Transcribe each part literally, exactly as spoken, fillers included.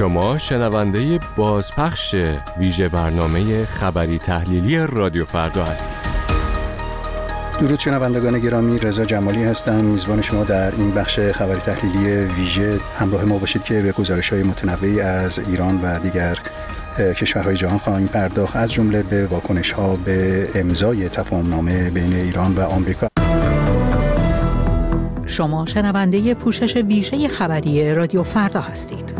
شما شنونده بازپخش ویژه برنامه خبری تحلیلی رادیو فردا هستید. درود شنوندگان گرامی، رضا جمالی هستم، میزبان شما در این بخش خبری تحلیلی ویژه. همراه ما باشید که به گزارش‌های متنوعی از ایران و دیگر کشورهای جهان خواهیم پرداخت، از جمله به واکنش‌ها به امضای تفاهم‌نامه بین ایران و آمریکا. شما شنونده پوشش ویژه خبری رادیو فردا هستید.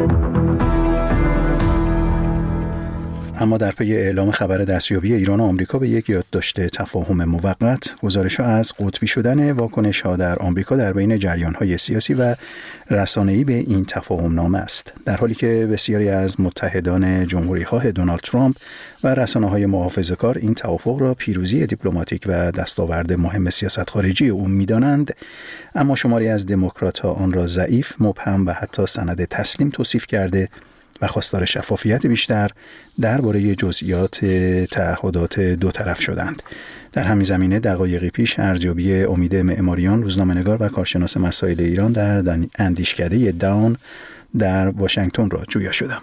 اما در پی اعلام خبر دستیابی ایران و آمریکا به یک یادداشت تفاهم موقت، گزارش‌ها از قطبی شدن واکنش‌ها در آمریکا در بین جریان‌های سیاسی و رسانه‌ای به این تفاهم‌نامه است، در حالی که بسیاری از متحدان جمهوری‌خواه دونالد ترامپ و رسانه‌های محافظه‌کار این توافق را پیروزی دیپلماتیک و دستاورد مهم سیاست خارجی او می‌دانند، اما شماری از دموکرات‌ها آن را ضعیف، مبهم و حتی سند تسلیم توصیف کرده و خواستار شفافیت بیشتر درباره جزئیات تعهدات دو طرف شدند. در همین زمینه دقایقی پیش ارزیابی امید معماریان، روزنامه‌نگار و کارشناس مسائل ایران در اندیشکده داون در واشنگتن را جویا شدم.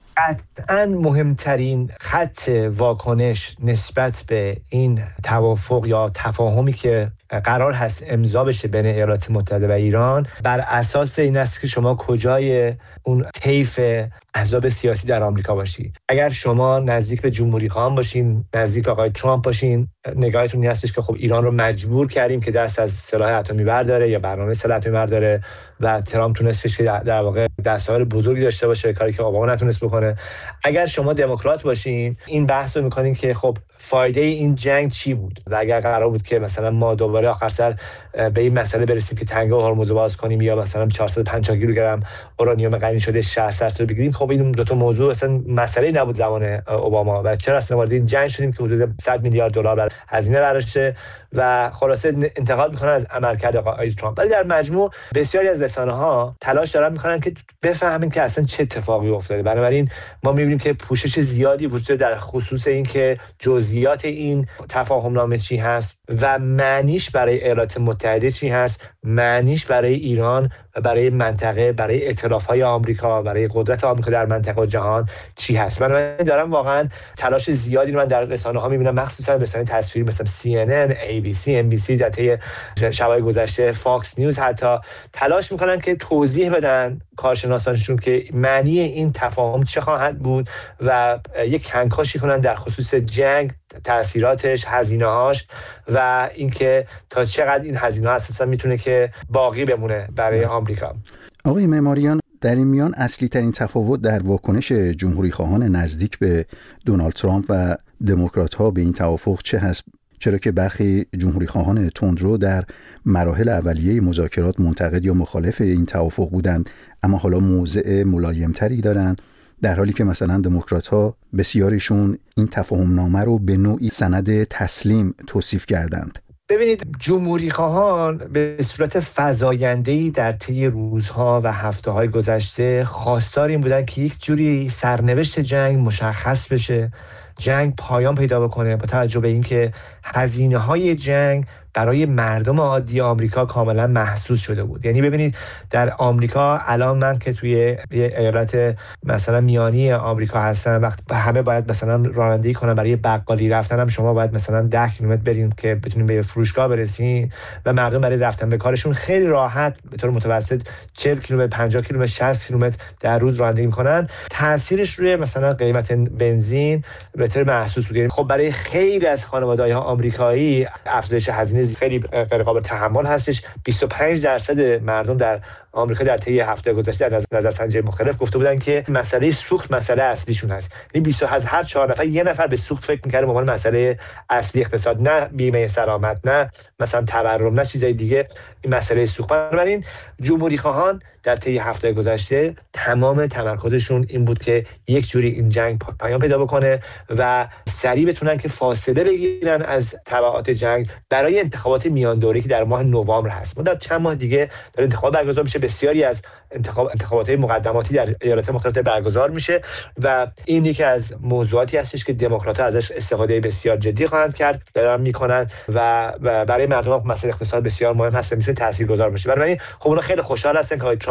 قطعاً مهمترین خط واکنش نسبت به این توافق یا تفاهمی که قرار هست امضا بشه بین ایالات متحده و ایران بر اساس این است که شما کجای اون طیف احزاب سیاسی در آمریکا باشی. اگر شما نزدیک به جمهوری خواهان باشین، نزدیک به آقای ترامپ باشین، نگاهتون این هستش که خب ایران رو مجبور کردیم که دست از سلاح اتمی برداره یا برنامه سلاح اتمی برداره و ترامپ تونستش که در واقع دستاورد بزرگی داشته باشه، کاری که اوباما نتونست بکنه. اگر شما دموکرات باشین، این بحث رو میکنین که خب فایده این جنگ چی بود و اگر قرار بود که مثلا ما دوباره آخر سر به این مسئله برسیم که تنگه هرمز رو باز کنیم یا مثلا چهارصد و پنجاه کیلوگرم اورانیوم غنی شده شصت درصد بگیریم، خب این دو تا موضوع اصلا مسئله نبود زمان اوباما و چرا اصلا وارد این جنگ شدیم که حدود صد میلیارد دلار بر هزینه برداشته و خلاصه انتقاد میکنن از عملکرد آقای ترامپ. ولی در مجموع بسیاری از رسانه‌ها تلاش دارن میکنن که بفهمیم که اصلا چه اتفاقی افتاده. بنابراین ما میبینیم که پوشش زیادی وجود در خصوص این که جزئیات این تفاهمنامه چی هست و معنیش برای ایالات متحده چی هست، معنیش برای ایران و برای منطقه، برای ائتلاف‌های آمریکا، برای قدرت آمریکا در منطقه و جهان چی هست. من دارم واقعا تلاش زیادی رو من در رسانه‌ها می‌بینم، مخصوصا رسانه‌های تصویری مثل سی ان ان، ای بی سی، ام بی سی، در طی شب‌های گذشته فاکس نیوز حتی تلاش می‌کنن که توضیح بدن کارشناسانشون که معنی این تفاهم چه خواهد بود و یک کنکاشی کنن در خصوص جنگ، تأثیراتش، هزینه‌هاش و اینکه تا چقدر این هزینه‌ها اساسا میتونه که باقی بمونه برای آمریکا. آقای معماریان، در این میان اصلی ترین تفاوت در واکنش جمهوری خواهان نزدیک به دونالد ترامپ و دموکرات ها به این توافق چه هست؟ چرا که برخی جمهوری خواهان تندرو در مراحل اولیه مذاکرات منتقد یا مخالف این توافق بودند، اما حالا موضع ملایمتری دارند، در حالی که مثلا دموکرات ها بسیاریشون این تفاهم نامه رو به نوعی سند تسلیم توصیف کردند. ببینید، جمهوری خواهان به صورت فزاینده‌ای در طی روزها و هفته‌های گذشته خواستار این بودن که یک جوری سرنوشت جنگ مشخص بشه، جنگ پایان پیدا بکنه، با توجه به اینکه هزینه‌های جنگ برای مردم عادی آمریکا کاملا محسوس شده بود. یعنی ببینید در آمریکا الان من که توی یه ایالت مثلا میانی آمریکا هستم، وقت همه باید مثلا رانندگی کنن، برای بقالی رفتن هم شما باید مثلا ده کیلومتر بریم که بتونیم به فروشگاه برسیم و مردم برای رفتن به کارشون خیلی راحت به طور متوسط چهل کیلومتر، پنجاه کیلومتر، شصت کیلومتر در روز رانندگی میکنن. تاثیرش روی مثلا قیمت بنزین به طور محسوس بود. خب برای خیلی از خانواده‌های آمریکایی افزایش هزینه خیلی غیر قابل تحمل هستش. بیست و پنج درصد مردم در آمریکا در طی هفته گذشته در نظرسنجی مختلف گفته بودن که مسئله سوخت مسئله اصلیشون هست. یعنی بیست از هر چهار نفر یه نفر به سوخت فکر می‌کنه به عنوان مسئله اصلی اقتصاد، نه بیمه سلامت، نه مثلا تورم، نه چیزای دیگه. این مسئله سوخت. بنابراین جمهوری خواهان در طی هفته گذشته تمام تمرکزشون این بود که یک جوری این جنگ پایان پیدا بکنه و سریع بتونن که فاصله بگیرن از تبعات جنگ برای انتخابات میان دوره‌ای که در ماه نوامبر هست. ما در چند ماه دیگه در انتخابات برگزار میشه. بسیاری از انتخاب انتخابات‌های مقدماتی در ایالات مختلف برگزار میشه و این یکی از موضوعاتی هستش که دموکرات‌ها ازش استفاده بسیار جدی خواهند کرد، دارن میکنن و برای مردم مسئله اقتصاد بسیار مهم هست، میتونه تاثیرگذار باشه. بنابراین خب اونا خیلی خوشحال هستن که آقای ترامپ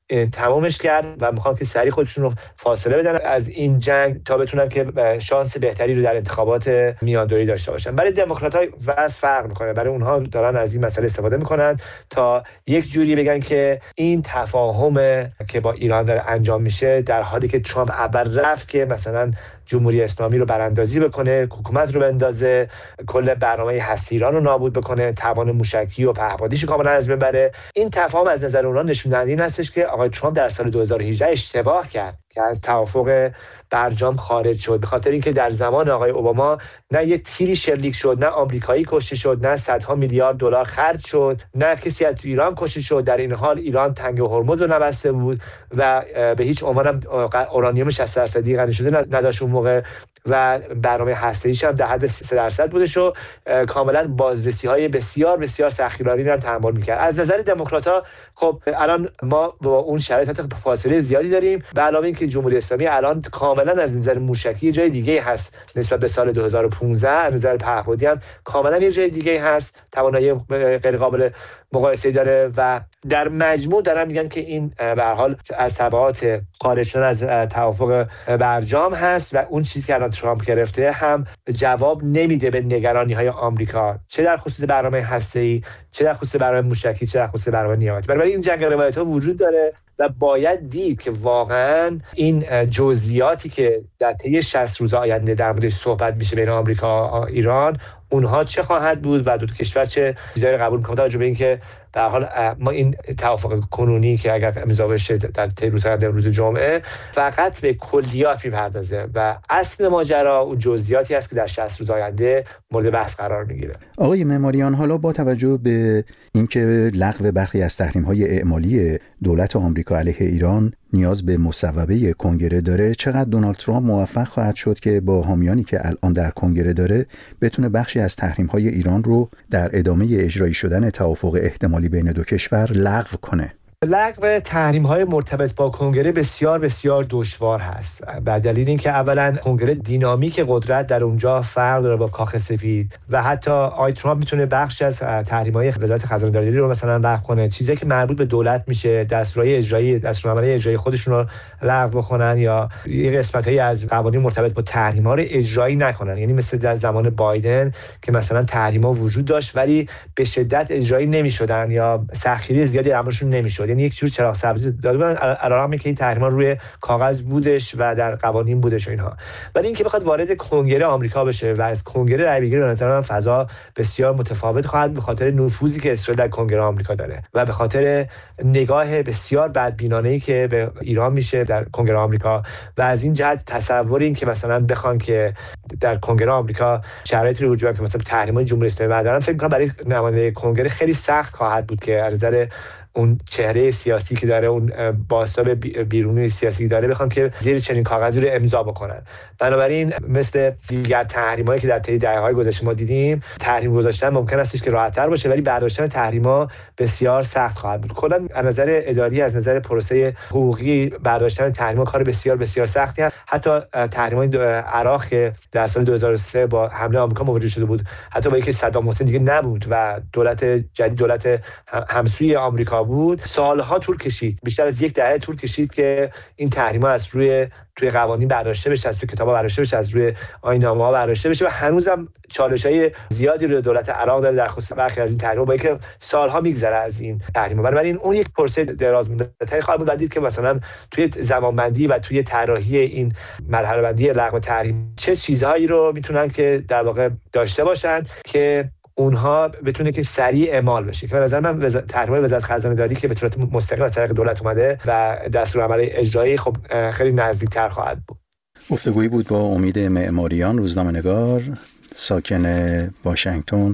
تمامش کرد و میخوان که سریع خودشون رو فاصله بدن از این جنگ تا بتونن که شانس بهتری رو در انتخابات میاندوری داشته باشن. برای دموکرات‌ها وضع فرق میکنه، برای اونها دارن از این مسئله استفاده میکنن تا یک جوری بگن که این تفاهم که با ایران داره انجام میشه، در حالی که ترامپ اول رفت که مثلا جمهوری اسلامی رو براندازی بکنه، حکومت رو بندازه، کل برنامه هسته ایران رو نابود بکنه، توان موشکی و پهپادیش کاملا از بین بره. این تفاهم از نظر اونها نشون دهنده این هستش که آقای ترامپ در سال دو هزار و هجده اشتباه کرد که از توافق برجام خارج شد، به خاطر اینکه در زمان آقای اوباما نه یه تیری شلیک شد، نه آمریکایی کشته شد، نه صدها میلیارد دلار خرج شد، نه کسی از ایران کشته شد. در این حال ایران تنگ هرمز رو نبسته بود و به هیچ عنوان هم اورانیوم شصت درصدی غنی شده نداشت اون موقع و برنامه هسته‌ایش هم در حد سه درصد بودش و کاملا بازرسی‌های بسیار بسیار سختگیرانه‌ای رو تحمل می‌کرد. از نظر دموکرات‌ها خب الان ما با اون شرایط فاصله زیادی داریم، به علاوه اینکه جمهوری اسلامی الان کاملا از نظر موشکی جای دیگه هست نسبت به سال دو هزار و پانزده، از نظر پهپادی هم کاملا یه جای دیگه هست، توانایی غیر قابل مقایسه داره و در مجموع دارن میگن که این به هر حال از تبعات خارج شدن از توافق برجام هست و اون چیزی که الان ترامپ گرفته هم جواب نمیده به نگرانی‌های آمریکا، چه در خصوص برنامه هسته‌ای، چه در خصوص برنامه موشکی، چه در خصوص برنامه نیابتی. برای این جنگ روایت‌ها وجود داره و باید دید که واقعا این جزئیاتی که در طی شصت روز آینده در موردش صحبت میشه بین آمریکا و ایران، اونها چه خواهد بود و دو کشور چه چیزایی قبول می‌کنند، توجه به اینکه به هر حال ما این توافق کنونی که اگر امضا بشه در طی روز روز جمعه فقط به کلیات میپردازه و اصل ماجرا اون جزئیاتی است که در شصت روز آینده مورد بحث قرار میگیره. آقای معماریان، حالا با توجه به اینکه لغو برخی از تحریم‌های اعمالی دولت آمریکا علیه ایران نیاز به مصوبه کنگره داره، چقدر دونالد ترامپ موفق خواهد شد که با حامیانی که الان در کنگره داره بتونه بخشی از تحریم‌های ایران رو در ادامه اجرایی شدن توافق احتمالی بین دو کشور لغو کنه؟ لغو تحریم‌های مرتبط با کنگره بسیار بسیار دشوار هست، به دلیل اینکه اولا کنگره دینامیک قدرت در اونجا فرق داره با کاخ سفید و حتی آقای ترامپ میتونه بخشی از تحریم‌های وزارت خزانه‌داری رو مثلا لغو کنه، چیزی که مربوط به دولت میشه، دستورهای اجرایی دستورالعمل اجرایی خودشون رو لغو بکنن یا یه قسمتایی از قوانین مرتبط با تحریم‌ها رو اجرایی نکنن. یعنی مثل در زمان بایدن که مثلا تحریم‌ها وجود داشت ولی به شدت اجرایی نمی‌شدن یا سختگیری زیادی درمونشون نمی‌شد، یعنی یک جور چراغ سبزی داده بودن علارمی که این تحریم‌ها روی کاغذ بودش و در قوانین بودش و اینها. ولی اینکه بخواد وارد کنگره آمریکا بشه و از کنگره رای بگیره، به نظر من فضا بسیار متفاوت خواهد به خاطر نفوذی که اسرائیل در کنگره آمریکا داره و به خاطر نگاه بسیار بدبینانه‌ای که به ایران میشه در کنگره آمریکا و از این جهت تصور این که مثلا بخوان که در کنگره آمریکا شرایطی رو وجود داره که مثلا تحریم‌های جمهوری اسلامی بردارن، فکر می‌کنم برای نماینده کنگره خیلی سخت خواهد بود که از نظر اون چهره سیاسی که داره، اون بازتاب بیرونی سیاسی که داره، بخوام که زیر چنین کاغذی رو امضا بکنن. بنابراین مثل دیگر تحریمایی که در طی دهه‌های گذشته ما دیدیم، تحریم گذاشتن ممکن است که راحت‌تر باشه ولی برداشتن تحریم‌ها بسیار سخت خواهد بود. کلاً از نظر اداری، از نظر پروسه حقوقی، برداشتن تحریم‌ها کار بسیار بسیار سختی است. حتی تحریم‌های عراق که در سال دو هزار و سه با حمله آمریکا موجود شده بود، حتی با اینکه صدام حسین دیگه نبود و دولت جدید دولت همسوی آمریکا بود، سالها طول کشید، بیشتر از یک دهه طول کشید که این تحریم‌ها از روی توی قوانین برداشته بشه، از توی کتابا برداشته بشه، از روی آیین‌نامه‌ها برداشته بشه و هنوزم چالش‌های زیادی رو دولت عراق داره در خصوص برخی از این تحریم‌ها، با اینکه سالها میگذره از این تحریم‌ها. بنابراین اون یک پروسه دراز مدتی خواهد بود. دید که مثلا توی زمانبندی و توی طراحی این مرحله بندی لغو تحریم چه چیزهایی رو میتونن که در واقع داشته باشن که اونها بتونه که سریع اعمال بشه، که به نظر من وز... تحریم وزارت خزانه‌داری که به صورت مستقیم از طریق دولت اومده و دستورالعمل اجرایی خب خیلی نزدیکتر خواهد بود. گفتگویی بود با امید معماریان، روزنامه‌نگار ساکن واشنگتن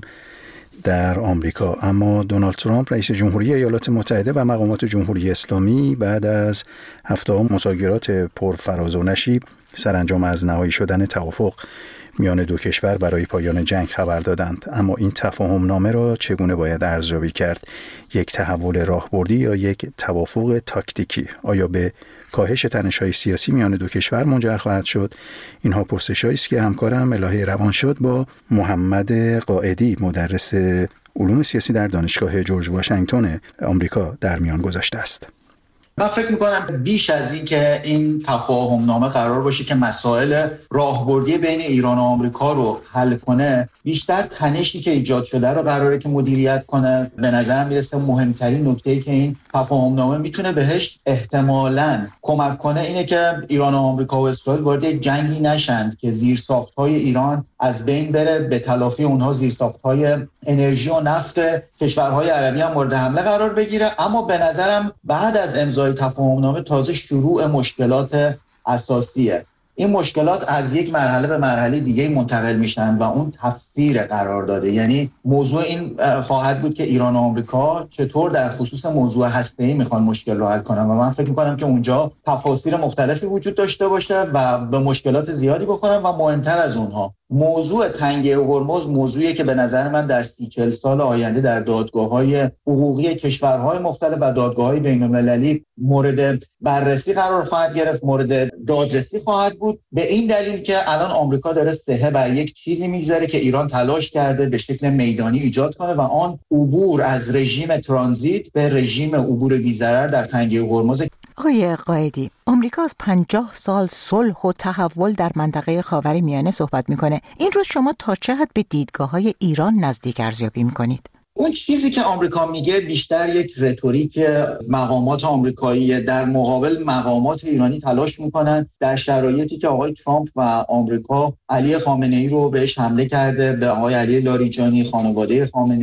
در آمریکا. اما دونالد ترامپ رئیس جمهوری ایالات متحده و مقامات جمهوری اسلامی بعد از هفته‌ها مذاکرات پرفراز و نشیب سرانجام از نهایی شدن توافق میان دو کشور برای پایان جنگ خبر دادند. اما این تفاهم نامه را چگونه باید ارزیابی کرد؟ یک تحول راهبردی یا یک توافق تاکتیکی؟ آیا به کاهش تنش‌های سیاسی میان دو کشور منجر خواهد شد؟ اینها پرسش‌هایی است که همکارم الهه روانشاد با محمد قائدی، مدرس علوم سیاسی در دانشگاه جورج واشنگتن آمریکا، در میان گذاشته است. من فکر میکنم بیش از این که این تفاهم نامه قرار باشه که مسائل راهبردی بین ایران و آمریکا رو حل کنه، بیشتر تنشی که ایجاد شده رو قراره که مدیریت کنه. به نظرم میرسه مهمترین نکته‌ای که این تفاهم نامه میتونه بهش احتمالاً کمک کنه اینه که ایران و آمریکا و اسرائیل وارد جنگی نشند که زیرساخت‌های ایران از بین بره، به تلافی اونها زیرساخت‌های انرژی و نفت کشورهای عربی هم مورد حمله قرار بگیره. اما به نظرم بعد از امضای تفاهم‌نامه تازه شروع مشکلات اساسیه. این مشکلات از یک مرحله به مرحله دیگه منتقل میشن و اون تفسیر قرار داده. یعنی موضوع این خواهد بود که ایران و آمریکا چطور در خصوص موضوع هسته‌ای میخوان مشکل رو حل کنن و من فکر میکنم که اونجا تفاسیر مختلفی وجود داشته باشه و به مشکلات زیادی بخورن و مهمتر از اونها موضوع تنگه هرمز موضوعی که به نظر من در سی چهل سال آینده در دادگاه‌های حقوقی کشورهای مختلف و دادگاه‌های بین‌المللی مورد بررسی قرار خواهد گرفت، مورد دادرسی خواهد بود، به این دلیل که الان آمریکا داره سهه بر یک چیزی میگذاره که ایران تلاش کرده به شکل میدانی ایجاد کنه و آن عبور از رژیم ترانزیت به رژیم عبور بی‌ضرر در تنگه هرمز. آقای قائدی، آمریکا از پنجاه سال صلح و تحول در منطقه خاورمیانه صحبت میکنه. این روز شما تا چه حد به دیدگاه‌های ایران نزدیک ارزیابی میکنید؟ اون چیزی که آمریکا میگه بیشتر یک رتوریک مقامات آمریکایی در مقابل مقامات ایرانی تلاش میکنن در شرایطی که آقای ترامپ و آمریکا علی خامنه‌ای رو بهش حمله کرده، به آقای علی لاریجانی، خانواده خامنه‌ای